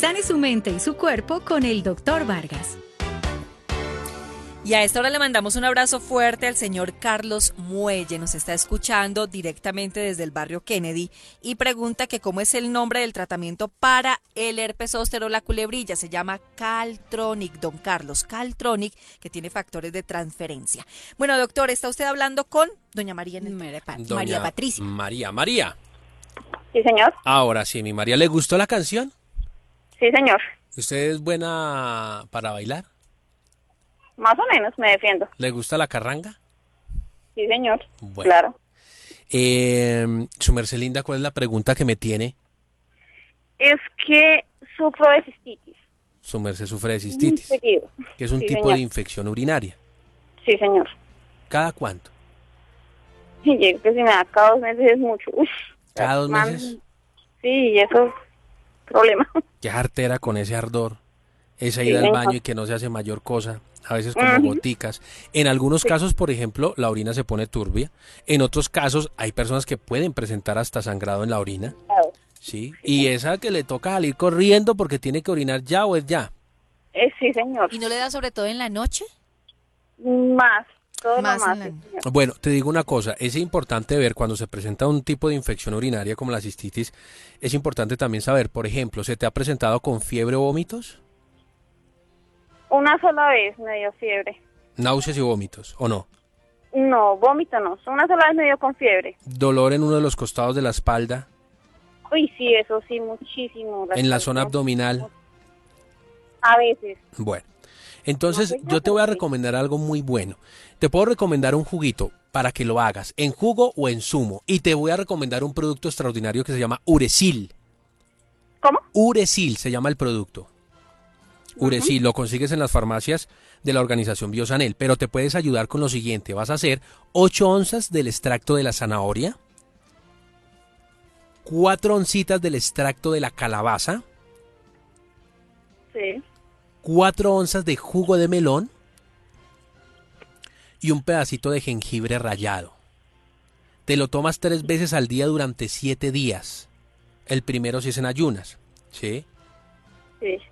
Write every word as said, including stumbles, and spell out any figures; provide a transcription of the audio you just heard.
Sane su mente y su cuerpo con el doctor Vargas. Y a esta hora le mandamos un abrazo fuerte al señor Carlos Muelle. Nos está escuchando directamente desde el barrio Kennedy y pregunta que cómo es el nombre del tratamiento para el herpes zóster o la culebrilla. Se llama Caltronic, don Carlos. Caltronic, que tiene factores de transferencia. Bueno, doctor, está usted hablando con doña María, en el... María, Doña María Patricia. María, María. Sí, señor. Ahora sí, mi María, ¿le gustó la canción? Sí, señor. ¿Usted es buena para bailar? Más o menos me defiendo. ¿Le gusta la carranga? Sí, señor. Bueno. Claro. Eh, su merced linda, ¿cuál es la pregunta que me tiene? Es que sufro de cistitis. Su merced sufre de cistitis, Muy seguido. que es un Sí, tipo señor. de infección urinaria. Sí, señor. ¿Cada cuánto? Y yo creo que si me da cada dos meses es mucho. Uf, ¿Cada dos man- meses? Sí, y eso es problema. Qué artera con ese ardor, esa Sí, ida al señor. baño y que no se hace mayor cosa, a veces como Ujú. goticas. En algunos casos, por ejemplo, la orina se pone turbia. En otros casos, hay personas que pueden presentar hasta sangrado en la orina. Claro. Sí, y esa que le toca salir corriendo porque tiene que orinar ya o es ya. Eh, sí, señor. ¿Y no le da sobre todo en la noche? Más. Todo Más lo más. en la- Sí, señor. Bueno, te digo una cosa, es importante ver cuando se presenta un tipo de infección urinaria como la cistitis, es importante también saber, por ejemplo, ¿se te ha presentado con fiebre o vómitos? Una sola vez me dio fiebre. Náuseas y vómitos, ¿o no? No, vómito no. Una sola vez me dio con fiebre. Dolor en uno de los costados de la espalda, Uy, sí, eso sí, muchísimo. en la zona espalda. abdominal. A veces. Bueno, entonces No sé, yo te voy a sí. recomendar algo muy bueno. Te puedo recomendar un juguito para que lo hagas, en jugo o en zumo. Y te voy a recomendar un producto extraordinario que se llama Uresil. ¿Cómo? Uresil se llama el producto. Uresil, lo consigues en las farmacias de la organización Biosanel, pero te puedes ayudar con lo siguiente. Vas a hacer ocho onzas del extracto de la zanahoria, cuatro oncitas del extracto de la calabaza, Sí. cuatro onzas de jugo de melón y un pedacito de jengibre rallado. Te lo tomas tres veces al día durante siete días. El primero si es en ayunas, ¿sí? Sí.